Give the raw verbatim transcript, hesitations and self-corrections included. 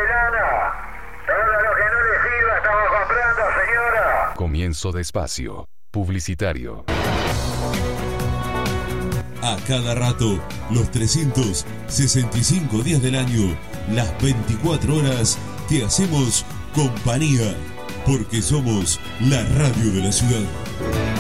lana. Todo lo que no le sirva estamos comprando, señora. Comienzo de espacio publicitario. A cada rato, los trescientos sesenta y cinco días del año, las veinticuatro horas, te hacemos compañía, porque somos la radio de la ciudad.